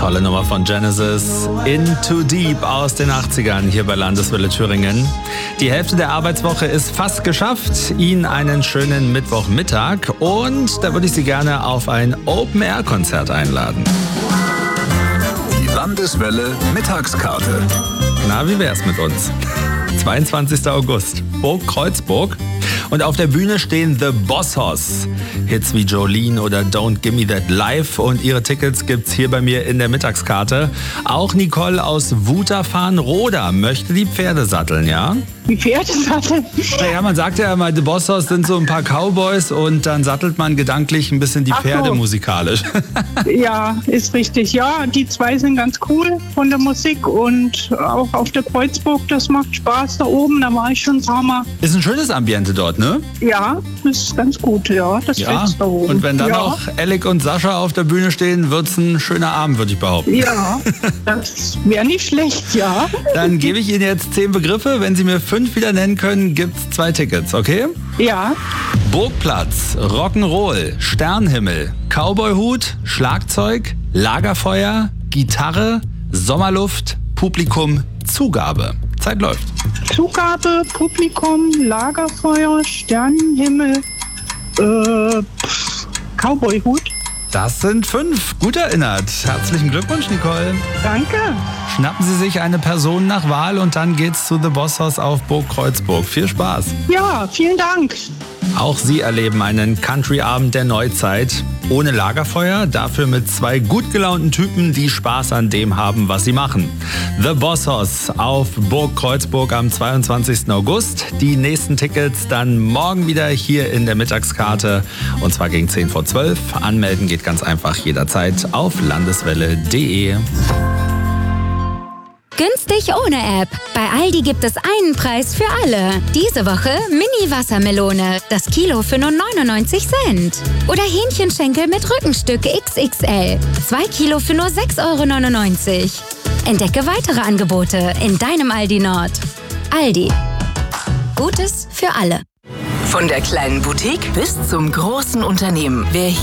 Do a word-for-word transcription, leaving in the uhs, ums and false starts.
Tolle Nummer von Genesis. Into Deep aus den achtzigern hier bei Landeswelle Thüringen. Die Hälfte der Arbeitswoche ist fast geschafft. Ihnen einen schönen Mittwochmittag und da würde ich Sie gerne auf ein Open-Air-Konzert einladen. Die Landeswelle Mittagskarte. Na, wie wär's mit uns? zweiundzwanzigster August, Burg Kreuzburg. Und auf der Bühne stehen The Bossos. Hits wie Jolene oder Don't Gimme That Live. Und ihre Tickets gibt's hier bei mir in der Mittagskarte. Auch Nicole aus Wutafahn-Roda möchte die Pferde satteln, ja? Die Pferde satteln? Naja, man sagt ja immer, The Bossos sind so ein paar Cowboys und dann sattelt man gedanklich ein bisschen die Ach so. Pferde musikalisch. Ja, ist richtig. Ja, die zwei sind ganz cool von der Musik und auch auf der Kreuzburg, das macht Spaß da oben. Da war ich schon ein paar Mal. Ist ein schönes Ambiente dort, ne? Ja, das ist ganz gut, ja. Das Ja, Fest da oben. und wenn dann ja. auch Alec und Sascha auf der Bühne stehen, wird's ein schöner Abend, würde ich behaupten. Ja, das wäre nicht schlecht, ja. Dann gebe ich Ihnen jetzt zehn Begriffe. Wenn Sie mir fünf wieder nennen können, gibt's zwei Tickets, okay? Ja. Burgplatz, Rock'n'Roll, Sternhimmel, Cowboyhut, Schlagzeug, Lagerfeuer, Gitarre, Sommerluft, Publikum, Zugabe. Zeit läuft. Zugabe, Publikum, Lagerfeuer, Sternenhimmel, äh, pff, Cowboyhut. Das sind fünf. Gut erinnert. Herzlichen Glückwunsch, Nicole. Danke. Schnappen Sie sich eine Person nach Wahl und dann geht's zu The Bossos auf Burg Kreuzburg. Viel Spaß. Ja, vielen Dank. Auch Sie erleben einen Country-Abend der Neuzeit. Ohne Lagerfeuer, dafür mit zwei gut gelaunten Typen, die Spaß an dem haben, was sie machen. The Bossos auf Burg Kreuzburg am zweiundzwanzigsten August. Die nächsten Tickets dann morgen wieder hier in der Mittagskarte. Und zwar gegen zehn vor zwölf. Anmelden geht ganz einfach jederzeit auf landeswelle punkt de. Günstig ohne App. Bei Aldi gibt es einen Preis für alle. Diese Woche Mini-Wassermelone. Das Kilo für nur neunundneunzig Cent. Oder Hähnchenschenkel mit Rückenstück X X L. Zwei Kilo für nur sechs Euro neunundneunzig. Entdecke weitere Angebote in deinem Aldi Nord. Aldi. Gutes für alle. Von der kleinen Boutique bis zum großen Unternehmen. Wer